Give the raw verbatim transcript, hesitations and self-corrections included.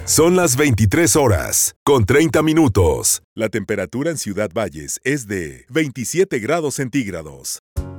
Son las veintitrés horas, con treinta minutos. La temperatura en Ciudad Valles es de veintisiete grados centígrados.